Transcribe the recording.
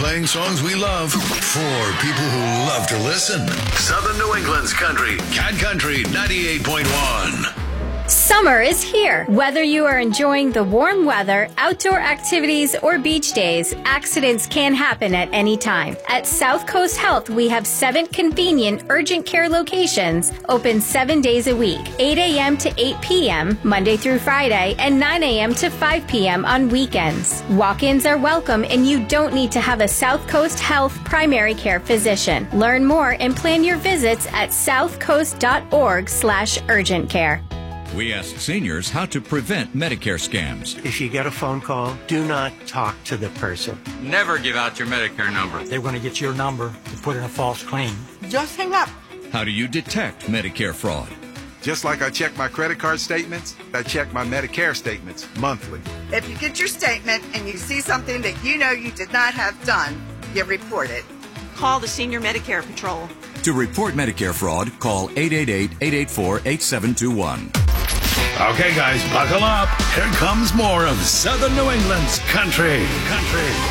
playing songs we love for people who love to listen. Southern New England's country, Cat Country 98.1. Summer is here. Whether you are enjoying the warm weather, outdoor activities, or beach days, accidents can happen at any time. At South Coast Health, we have 7 convenient urgent care locations open 7 days a week, 8 a.m. to 8 p.m., Monday through Friday, and 9 a.m. to 5 p.m. on weekends. Walk-ins are welcome, and you don't need to have a South Coast Health primary care physician. Learn more and plan your visits at southcoast.org/urgent care. We ask seniors how to prevent Medicare scams. If you get a phone call, do not talk to the person. Never give out your Medicare number. They're going to get your number to put in a false claim. Just hang up. How do you detect Medicare fraud? Just like I check my credit card statements, I check my Medicare statements monthly. If you get your statement and you see something that you know you did not have done, you report it. Call the Senior Medicare Patrol. To report Medicare fraud, call 888-884-8721. Okay, guys, buckle up. Here comes more of Southern New England's country.